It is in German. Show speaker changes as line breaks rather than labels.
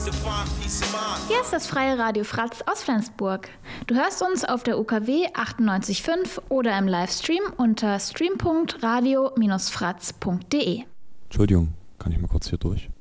Hier ist das freie Radio Fratz aus Flensburg. Du hörst uns auf der UKW 98.5 oder im Livestream unter stream.radio-fratz.de.
Entschuldigung, kann ich mal kurz hier durch?